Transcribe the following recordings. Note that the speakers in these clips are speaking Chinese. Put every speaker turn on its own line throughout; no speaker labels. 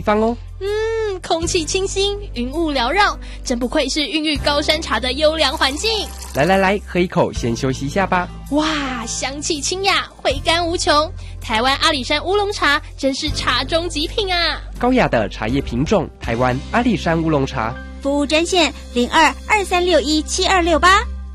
方哦。
空气清新，云雾缭绕，真不愧是孕育高山茶的优良环境。
来，喝一口，先休息一下吧。
哇，香气清雅，回甘无穷。台湾阿里山乌龙茶真是茶中极品啊！
高雅的茶叶品种，台湾阿里山乌龙茶。
服务专线0223617268。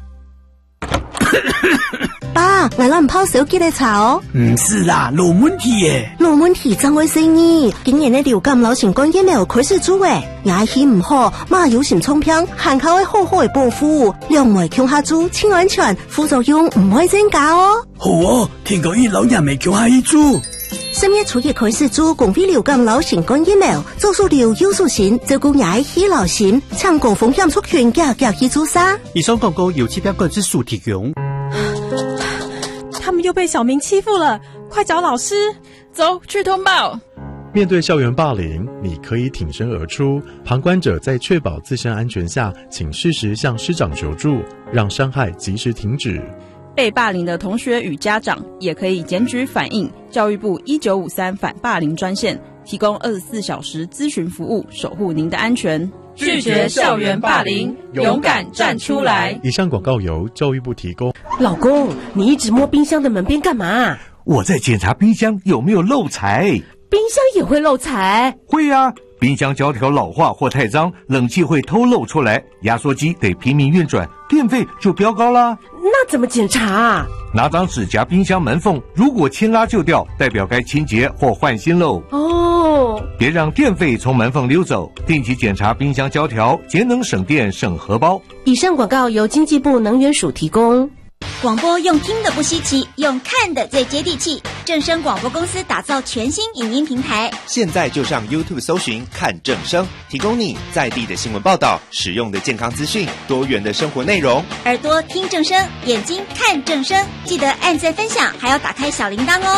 爸，我们泡手机的茶哦。
唔是啦，老问题耶。
老问题怎回事呢？今年的流感流行感疫苗开始做诶，牙齿唔好，马有心冲偏，限口会好好的保护，两枚强下做，清安全，副作用唔会增加哦。
好哦，听讲伊老人未强下一做。
10月初一开始做公费流感流行感疫苗，做数流有数型，照顾牙齿流行，抢高风险族群夹去做啥？
以上广告由7标志数提供。
他们又被小明欺负了，快找老师！
走去通报。
面对校园霸凌，你可以挺身而出。旁观者在确保自身安全下，请适时向师长求助，让伤害及时停止。
被霸凌的同学与家长也可以检举反映教育部1953反霸凌专线，提供24小时咨询服务，守护您的安全。
拒绝校园霸凌，勇敢站出来。
以上广告由教育部提供。
老公，你一直摸冰箱的门边干嘛？
我在检查冰箱有没有漏财。
冰箱也会漏财？
会啊，冰箱胶条老化或太脏，冷气会偷漏出来，压缩机得拼命运转，电费就飙高啦。
那怎么检查啊？
拿张纸夹冰箱门缝，如果轻拉就掉，代表该清洁或换新喽。
哦，
别让电费从门缝溜走，定期检查冰箱胶条，节能省电省荷包。
以上广告由经济部能源署提供。
广播用听的不稀奇，用看的最接地气。正声广播公司打造全新影音平台，
现在就上 YouTube 搜寻看正声，提供你在地的新闻报道、实用的健康资讯、多元的生活内容。
耳朵听正声，眼睛看正声，记得按赞分享，还要打开小铃铛哦。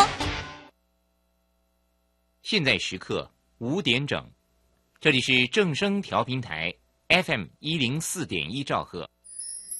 现在时刻5点整，这里是正声调频台 FM104.1兆赫。